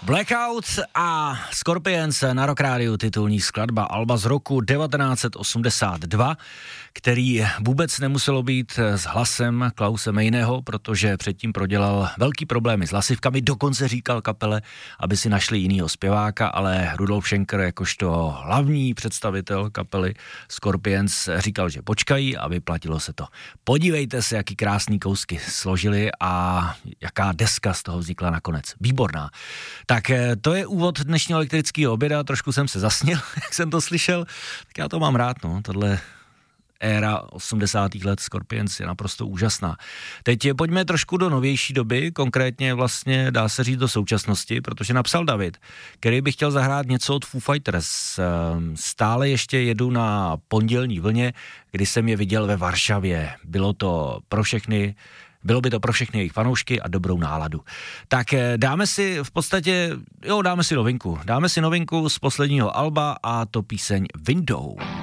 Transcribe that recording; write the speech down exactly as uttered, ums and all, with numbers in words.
Blackout a Scorpions na Rock Rádiu, titulní skladba alba z roku devatenáct set osmdesát dva, který vůbec nemuselo být s hlasem Klause Mejného, protože předtím prodělal velký problémy s hlasivkami, dokonce říkal kapele, aby si našli jinýho zpěváka, ale Rudolf Schenker jakožto hlavní představitel kapely Scorpions říkal, že počkají a vyplatilo se to. Podívejte se, jaký krásný kousky složili a jaká deska z toho vznikla nakonec. Výborná. Tak to je úvod dnešního elektrického oběda, trošku jsem se zasnil, jak jsem to slyšel, tak já to mám rád, no, tohle éra osmdesátých let Scorpions je naprosto úžasná. Teď pojďme trošku do novější doby, konkrétně vlastně dá se říct do současnosti, protože napsal David, který by chtěl zahrát něco od Foo Fighters. Stále ještě jedu na pondělní vlně, kdy jsem je viděl ve Varšavě. Bylo to pro všechny Bylo by to pro všechny jejich fanoušky a dobrou náladu. Tak dáme si v podstatě, jo, dáme si novinku. Dáme si novinku z posledního alba a to píseň Window.